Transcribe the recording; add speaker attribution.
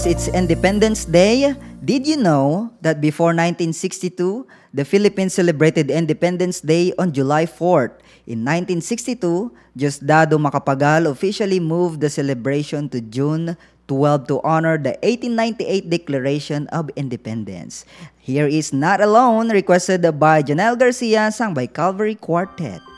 Speaker 1: It's Independence Day. Did you know that before 1962, the Philippines celebrated Independence Day on July 4th? In 1962, Diosdado Macapagal officially moved the celebration to June 12 to honor the 1898 Declaration of Independence. Here is Not Alone, requested by Janelle Garcia, sung by Calvary Quartet.